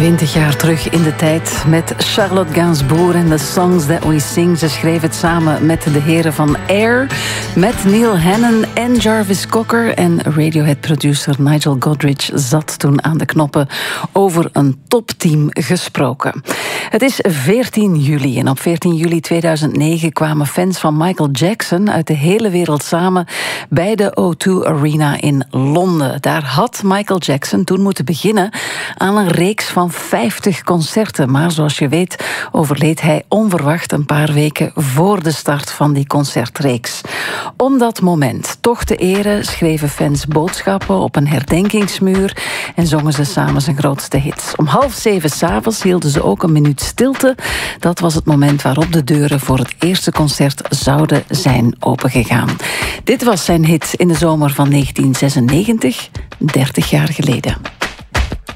20 jaar terug in de tijd met Charlotte Gainsbourg en The Songs That We Sing. Ze schreef het samen met de heren van Air, met Neil Hannon en Jarvis Cocker. En Radiohead-producer Nigel Godrich zat toen aan de knoppen. Over een topteam gesproken. Het is 14 juli en op 14 juli 2009 kwamen fans van Michael Jackson uit de hele wereld samen bij de O2 Arena in Londen. Daar had Michael Jackson toen moeten beginnen aan een reeks van 50 concerten. Maar zoals je weet overleed hij onverwacht een paar weken voor de start van die concertreeks. Om dat moment toch te eren schreven fans boodschappen op een herdenkingsmuur en zongen ze samen zijn grootste hits. Om 6:30 s'avonds hielden ze ook een minuut stilte. Dat was het moment waarop de deuren voor het eerste concert zouden zijn opengegaan. Dit was zijn hit in de zomer van 1996, 30 jaar geleden.